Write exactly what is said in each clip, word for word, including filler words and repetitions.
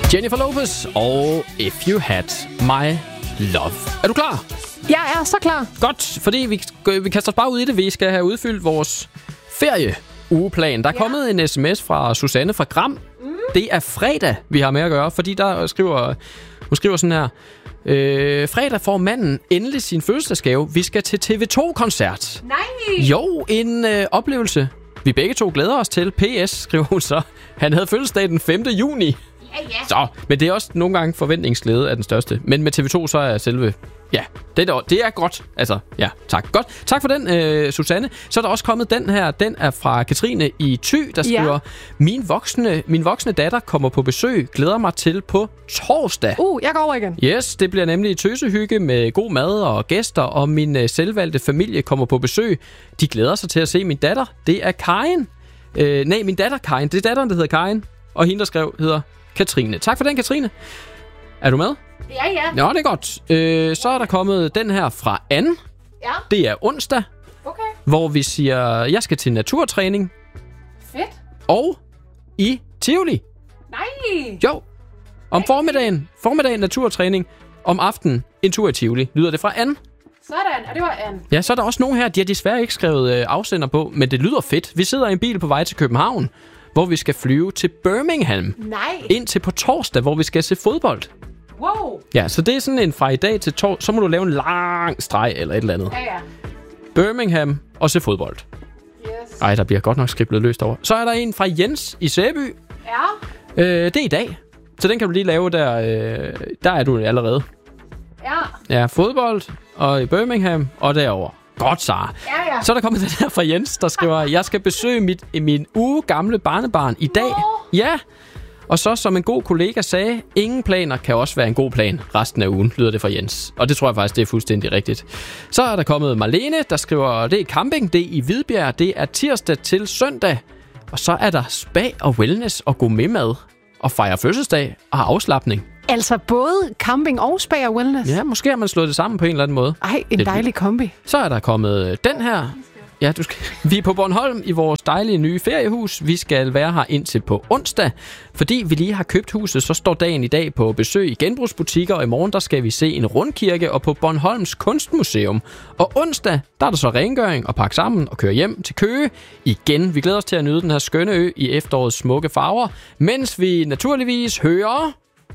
Jennifer Lopez og If You Had My Love. Er du klar? Jeg er så klar. Godt, fordi vi, vi kaster os bare ud i det. Vi skal have udfyldt vores ferie-ugeplan. Der er ja. kommet en sms fra Susanne fra Gram. Mm. Det er fredag, vi har med at gøre, fordi der skriver, hun skriver sådan her. Øh, fredag får manden endelig sin fødselsdagsgave. Vi skal til T V to-koncert. Nej! Jo, en øh, oplevelse. Vi begge to glæder os til. P S, skriver hun så. Han havde fødselsdag den femte juni. Ja, ja. Så, men det er også nogle gange forventningsglæde af den største. Men med T V to, så er selve... Ja, det er, det er godt. Altså, ja, tak. Godt. Tak for den, øh, Susanne. Så er der også kommet den her. Den er fra Katrine i Thy, der skriver... Ja. Min voksne, min voksne datter kommer på besøg. Glæder mig til på torsdag. Uh, jeg går over igen. Yes, det bliver nemlig tøsehygge med god mad og gæster. Og min øh, selvvalgte familie kommer på besøg. De glæder sig til at se min datter. Det er Karin. Øh, nej, min datter Karin. Det er datteren, der hedder Karin. Og hende, der skrev, hedder Katrine. Tak for den, Katrine. Er du med? Ja, ja. Nå, det er godt. Øh, så er der kommet den her fra Anne. Ja. Det er onsdag, okay. hvor vi siger, jeg skal til naturtræning. Fedt. Og i Tivoli. Nej. Jo. Om formiddagen, formiddagen naturtræning. Om aftenen en tur i Tivoli. Lyder det fra Anne? Sådan, og det var Anne. Ja, så er der også nogen her, de har desværre ikke skrevet øh, afsender på, men det lyder fedt. Vi sidder i en bil på vej til København, hvor vi skal flyve til Birmingham. Nej. Indtil på torsdag, hvor vi skal se fodbold. Wow. Ja, så det er sådan en fra i dag til torsdag. Så må du lave en lang streg eller et eller andet. Ja, ja. Birmingham og se fodbold. Yes. Ej, der bliver godt nok skriblet løst over. Så er der en fra Jens i Sæby. Ja. Øh, det er i dag. Så den kan du lige lave der. Øh, der er du allerede. Ja. Ja, fodbold og i Birmingham og derover. Godt, Sara. Ja, ja. Så er der kommet den her fra Jens, der skriver, jeg skal besøge mit, min uge gamle barnebarn i dag. Nå. Ja. Og så, som en god kollega sagde, ingen planer kan også være en god plan resten af ugen, lyder det fra Jens. Og det tror jeg faktisk, det er fuldstændig rigtigt. Så er der kommet Marlene, der skriver, det er camping, det er i Hvidbjerg, det er tirsdag til søndag. Og så er der spa og wellness og gourmetmad og fejre fødselsdag og afslapning. Altså både camping og spa og wellness? Ja, måske har man slået det sammen på en eller anden måde. Ej, en det dejlig kombi. Så er der kommet den her. Ja, du skal... Vi er på Bornholm i vores dejlige nye feriehus. Vi skal være her indtil på onsdag. Fordi vi lige har købt huset, så står dagen i dag på besøg i genbrugsbutikker, og i morgen der skal vi se en rundkirke og på Bornholms Kunstmuseum. Og onsdag, der er der så rengøring og pakke sammen og køre hjem til Køge igen. Vi glæder os til at nyde den her skønne ø i efterårets smukke farver, mens vi naturligvis hører...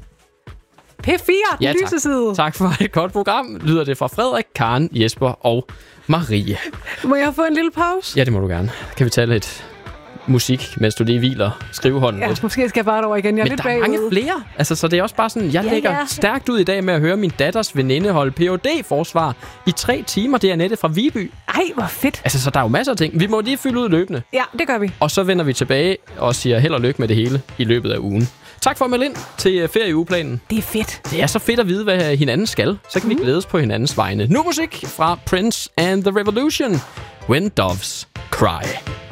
P fire, den ja, lyse side. Tak for et godt program. Lyder det fra Frederik, Karen, Jesper og Marie. Må jeg få en lille pause? Ja, det må du gerne. Kan vi tage lidt musik, mens du lige hviler skrivehånden ja, lidt? Måske skal jeg bare over igen. Jeg er Men lidt der er bagud. mange flere. Altså, så det er også bare sådan, jeg ja, lægger ja. stærkt ud i dag med at høre min datters veninde holde P H D-forsvar i tre timer. Det er Annette fra Viby. Ej, hvor fedt. Altså, så der er jo masser af ting. Vi må lige fylde ud løbende. Ja, det gør vi. Og så vender vi tilbage og siger held og lykke med det hele i løbet af ugen. Tak for at melde ind til ferieugeplanen. Det er fedt. Det er så fedt at vide, hvad hinanden skal. Så kan mm. vi glædes på hinandens vegne. Nu musik fra Prince and the Revolution. When Doves Cry.